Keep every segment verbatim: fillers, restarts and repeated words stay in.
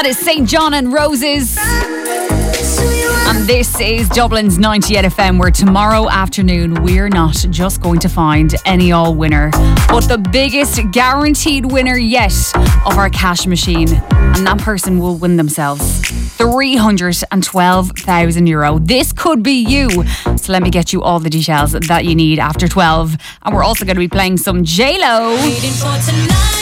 That is Saint John and Roses. And this is Dublin's ninety-eight F M, where tomorrow afternoon we're not just going to find any old winner, but the biggest guaranteed winner yet of our cash machine. And that person will win themselves three hundred twelve thousand euro. This could be you. So let me get you all the details that you need after twelve. And we're also going to be playing some J-Lo. Waiting for tonight.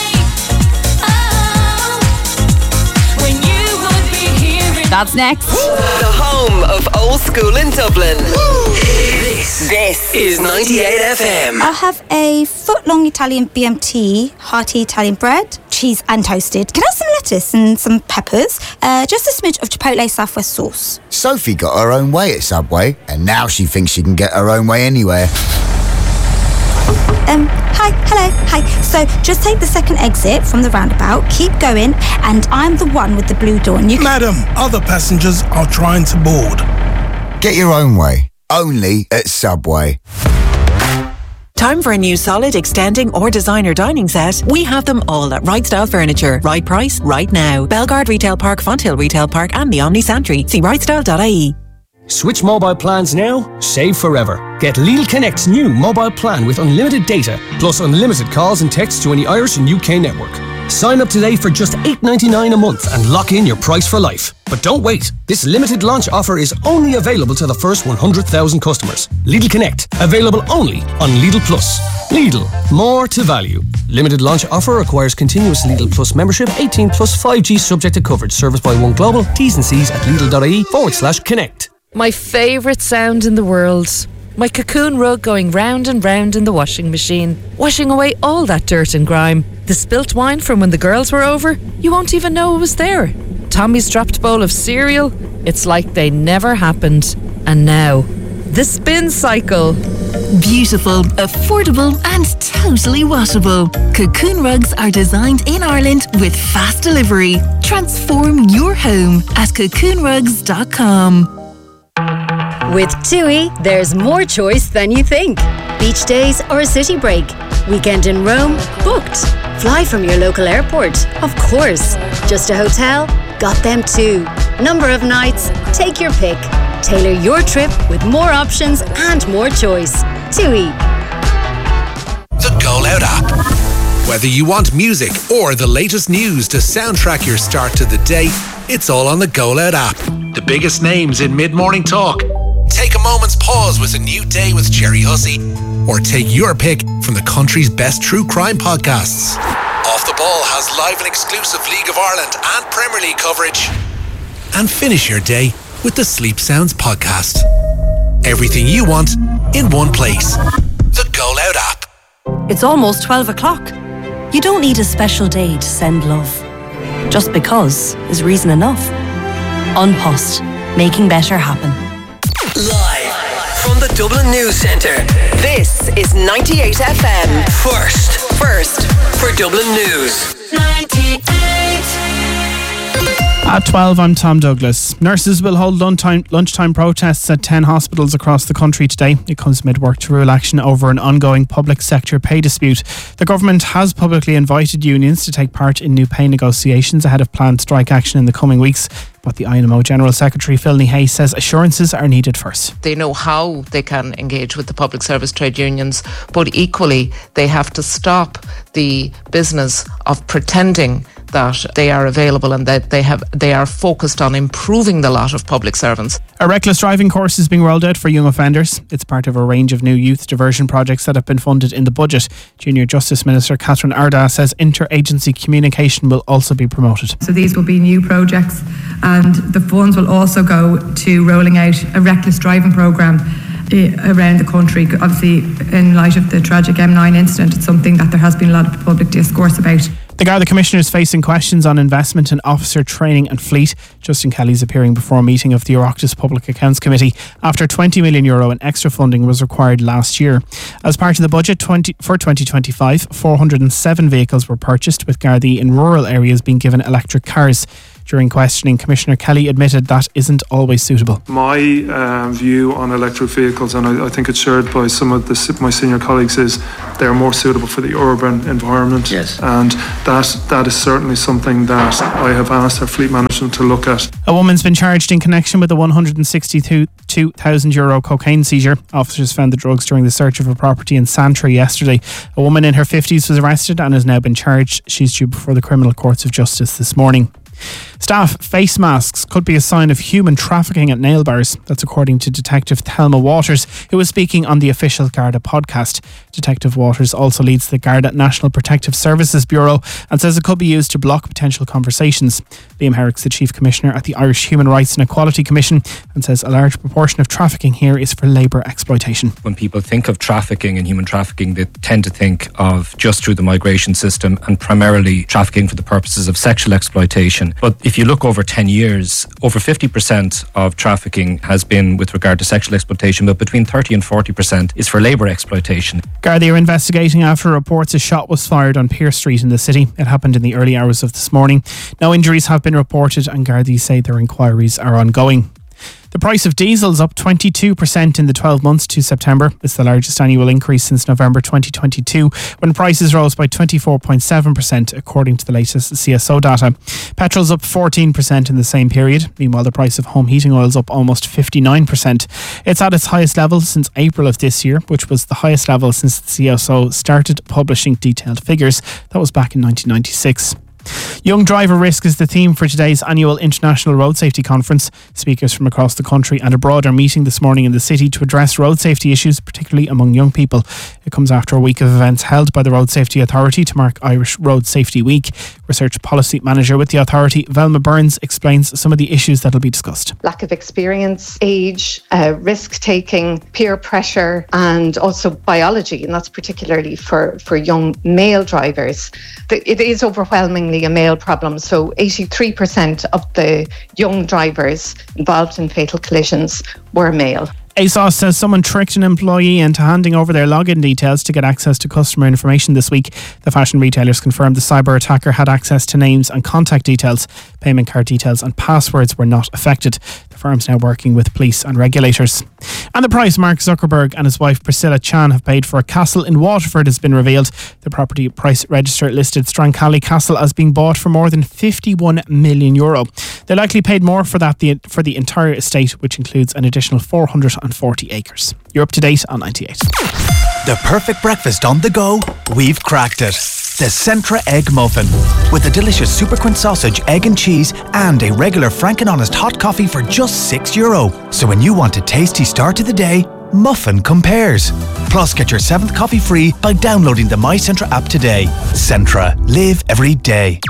That's next. The home of old school in Dublin. This, this is ninety-eight F M. I'll have a foot-long Italian B M T, hearty Italian bread, cheese and toasted. Can I have some lettuce and some peppers? Uh, just a smidge of Chipotle Southwest sauce. Sophie got her own way at Subway, and now she thinks she can get her own way anywhere. Um, hi, hello, hi. So just take the second exit from the roundabout, keep going, and I'm the one with the blue door. And you can... Madam, other passengers are trying to board. Get your own way, only at Subway. Time for a new solid, extending or designer dining set? We have them all at Right Style Furniture. Right price, right now. Belgard Retail Park, Fonthill Retail Park and the Omni Santry. See right style dot I E. Switch mobile plans now, save forever. Get Lidl Connect's new mobile plan with unlimited data, plus unlimited calls and texts to any Irish and U K network. Sign up today for just eight ninety-nine a month and lock in your price for life. But don't wait. This limited launch offer is only available to the first one hundred thousand customers. Lidl Connect, available only on Lidl Plus. Lidl, more to value. Limited launch offer requires continuous Lidl Plus membership, eighteen plus five G subject to coverage. Service by One Global. T's and C's at Lidl.ie forward slash connect. My favourite sound in the world. My cocoon rug going round and round in the washing machine, washing away all that dirt and grime. The spilt wine from when the girls were over, you won't even know it was there. Tommy's dropped bowl of cereal, it's like they never happened. And now, the spin cycle. Beautiful, affordable and totally washable. Cocoon rugs are designed in Ireland with fast delivery. Transform your home at cocoon rugs dot com. With TUI, there's more choice than you think. Beach days or a city break. Weekend in Rome? Booked. Fly from your local airport? Of course. Just a hotel? Got them too. Number of nights? Take your pick. Tailor your trip with more options and more choice. TUI. The Go Loud app. Whether you want music or the latest news to soundtrack your start to the day, it's all on the Go Loud app. The biggest names in mid-morning talk. Take a moment's pause with A New Day with Jerry Hussey. Or take your pick from the country's best true crime podcasts. Off the Ball has live and exclusive League of Ireland and Premier League coverage. And finish your day with the Sleep Sounds podcast. Everything you want in one place. The Go Loud app. It's almost twelve o'clock. You don't need a special day to send love. Just because is reason enough. An Post, making better happen. Live from the Dublin News Centre, this is ninety-eight F M. First, first for Dublin News. ninety-eight. At twelve, I'm Tom Douglas. Nurses will hold lunchtime, lunchtime protests at ten hospitals across the country today. It comes amid work to rule action over an ongoing public sector pay dispute. The government has publicly invited unions to take part in new pay negotiations ahead of planned strike action in the coming weeks. But the I N M O General Secretary Phil Hay says assurances are needed first. They know how they can engage with the public service trade unions, but equally they have to stop the business of pretending that they are available and that they have they are focused on improving the lot of public servants. A reckless driving course is being rolled out for young offenders. It's part of a range of new youth diversion projects that have been funded in the budget. Junior Justice Minister Catherine Arda says interagency communication will also be promoted. So these will be new projects, and the funds will also go to rolling out a reckless driving programme around the country. Obviously, in light of the tragic M nine incident, it's something that there has been a lot of public discourse about. The Garda Commissioner is facing questions on investment in officer training and fleet. Justin Kelly is appearing before a meeting of the Oireachtas Public Accounts Committee after twenty million euro in extra funding was required last year. As part of the budget twenty for twenty twenty-five, four hundred seven vehicles were purchased, with Gardaí in rural areas being given electric cars. During questioning, Commissioner Kelly admitted that isn't always suitable. My uh, view on electric vehicles, and I, I think it's shared by some of the, my senior colleagues, is they're more suitable for the urban environment. Yes. And that that is certainly something that I have asked our fleet management to look at. A woman's been charged in connection with a one hundred sixty-two thousand euro cocaine seizure. Officers found the drugs during the search of a property in Santry yesterday. A woman in her fifties was arrested and has now been charged. She's due before the criminal courts of justice this morning. Staff face masks could be a sign of human trafficking at nail bars. That's according to Detective Thelma Waters, who was speaking on the official Garda podcast. Detective Waters also leads the Garda National Protective Services Bureau and says it could be used to block potential conversations. Liam Herrick's the Chief Commissioner at the Irish Human Rights and Equality Commission and says a large proportion of trafficking here is for labour exploitation. When people think of trafficking and human trafficking, they tend to think of just through the migration system and primarily trafficking for the purposes of sexual exploitation. But if you look over ten years, over fifty percent of trafficking has been with regard to sexual exploitation, but between thirty and forty percent is for labour exploitation. Gardaí are investigating after reports a shot was fired on Pearse Street in the city. It happened in the early hours of this morning. No injuries have been reported and Gardaí say their inquiries are ongoing. The price of diesel is up twenty-two percent in the twelve months to September. It's the largest annual increase since November twenty twenty-two, when prices rose by twenty-four point seven percent, according to the latest C S O data. Petrol's up fourteen percent in the same period. Meanwhile, the price of home heating oil is up almost fifty-nine percent. It's at its highest level since April of this year, which was the highest level since the C S O started publishing detailed figures. That was back in nineteen ninety-six. Young driver risk is the theme for today's annual International Road Safety Conference. Speakers from across the country and abroad are meeting this morning in the city to address road safety issues, particularly among young people. It comes after a week of events held by the Road Safety Authority to mark Irish Road Safety Week. Research Policy Manager with the authority, Velma Burns, explains some of the issues that will be discussed. Lack of experience, age, uh, risk-taking, peer pressure, and also biology, and that's particularly for, for young male drivers. It is overwhelmingly a male problem, so eighty-three percent of the young drivers involved in fatal collisions were male. ASOS says someone tricked an employee into handing over their login details to get access to customer information this week. The fashion retailers confirmed the cyber attacker had access to names and contact details. Payment card details and passwords were not affected. The firm's now working with police and regulators. And the price Mark Zuckerberg and his wife Priscilla Chan have paid for a castle in Waterford has been revealed. The property price register listed Strancally Castle as being bought for more than fifty-one million euro. They likely paid more for that the, for the entire estate, which includes an additional four hundred forty acres. You're up to date on ninety-eight. The perfect breakfast on the go, we've cracked it. The Centra Egg Muffin. With a delicious Super Quint sausage, egg and cheese, and a regular Frank and Honest hot coffee for just six euro. So when you want a tasty start to the day, Muffin compares. Plus, get your seventh coffee free by downloading the My Centra app today. Centra. Live every day.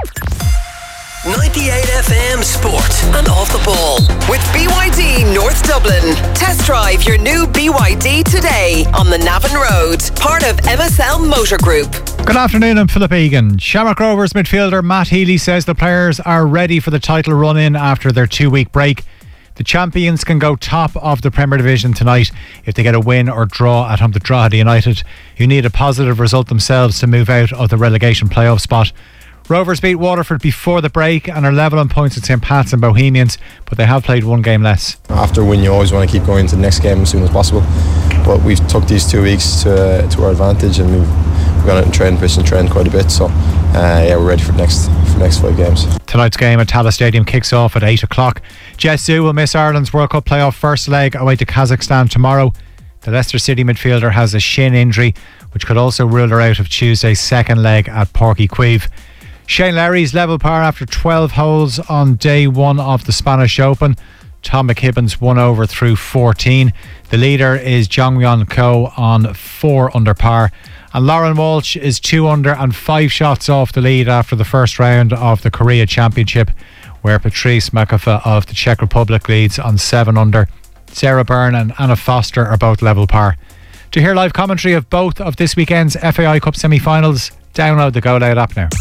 ninety-eight F M Sport and Off the Ball with B Y D North Dublin. Test drive your new B Y D today on the Navan Road, part of M S L Motor Group. Good afternoon, I'm Philip Egan. Shamrock Rovers midfielder Matt Healy says the players are ready for the title run-in after their two-week break. The champions can go top of the Premier Division tonight if they get a win or draw at home to Drogheda United, who need a positive result themselves to move out of the relegation playoff spot. Rovers beat Waterford before the break and are level on points with Saint Pat's and Bohemians, but they have played one game less. After a win, you always want to keep going to the next game as soon as possible. But we've took these two weeks to uh, to our advantage, and we've, we've gone out and trained, pitched and trained quite a bit. So, uh, yeah, we're ready for the next for the next five games. Tonight's game at Tallaght Stadium kicks off at eight o'clock. Jesu will miss Ireland's World Cup playoff first leg away to Kazakhstan tomorrow. The Leicester City midfielder has a shin injury, which could also rule her out of Tuesday's second leg at Páirc Uí Chaoimh. Shane Lowry's level par after twelve holes on day one of the Spanish Open. Tom McKibben's one over through fourteen. The leader is Jong-Yeon Ko on four under par. And Lauren Walsh is two under and five shots off the lead after the first round of the Korea Championship, where Patrice Makova of the Czech Republic leads on seven under. Sarah Byrne and Anna Foster are both level par. To hear live commentary of both of this weekend's F A I Cup semi-finals, download the Go Loud app now.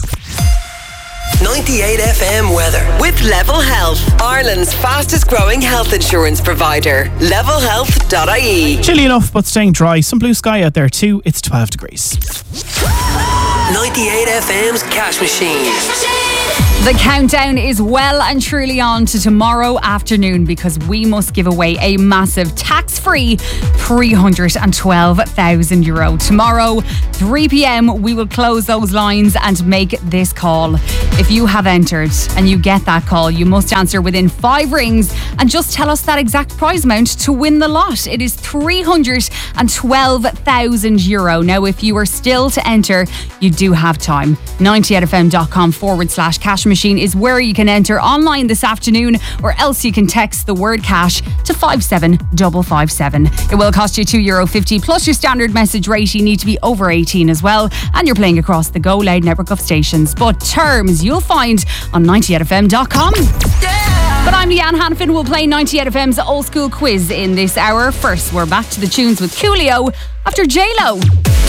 ninety-eight F M weather with Level Health, Ireland's fastest growing health insurance provider. level health dot I E. Chilly enough but staying dry. Some blue sky out there too. It's twelve degrees. ninety-eight F M's Cash Machine. The countdown is well and truly on to tomorrow afternoon because we must give away a massive tax-free three hundred twelve thousand euro. Tomorrow, three p.m, we will close those lines and make this call. If you have entered and you get that call, you must answer within five rings and just tell us that exact prize amount to win the lot. It is three hundred twelve thousand euro. Now, if you are still to enter, you do have time. ninety-eight fm.com forward slash cash machine is where you can enter online this afternoon, or else you can text the word cash to five seven five five seven. It will cost you two euro fifty plus your standard message rate. You need to be over eighteen as well, and you're playing across the Go Loud network of stations. But terms you'll find on ninety-eight f m dot com. But I'm Leanne Hanfin. We'll play ninety-eight F M's old school quiz in this hour. First, we're back to the tunes with Coolio after J-Lo.